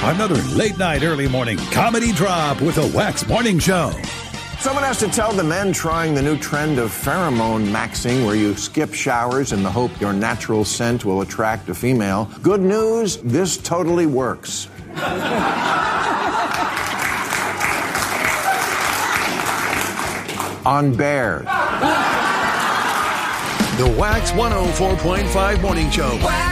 Another late night, early morning comedy drop with the Wax Morning Show. Someone has to tell the men trying the new trend of pheromone maxing, where you skip showers in the hope your natural scent will attract a female. Good news, this totally works. On bears. The Wax 104.5 Morning Show.